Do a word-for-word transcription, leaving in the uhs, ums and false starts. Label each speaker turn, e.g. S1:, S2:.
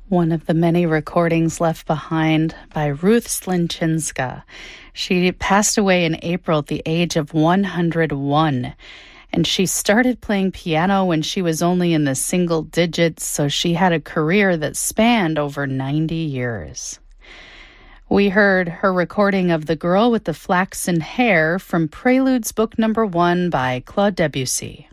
S1: one of the many recordings left behind by Ruth Slinchinska. She passed away in April at the age of one hundred one, and she started playing piano when she was only in the single digits, so she had a career that spanned over ninety years. We heard her recording of The Girl with the Flaxen Hair from Preludes Book Number One by Claude Debussy.